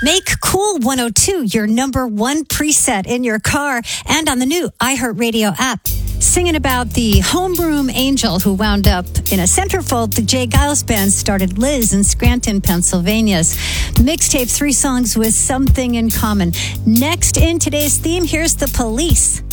Make Cool 102 your number one preset in your car and on the new iHeartRadio app. Singing about the homeroom angel who wound up in a centerfold, the Jay Giles Band started Liz in Scranton, Pennsylvania's mixtape, 3 songs with something in common. Next in today's theme, here's The Police.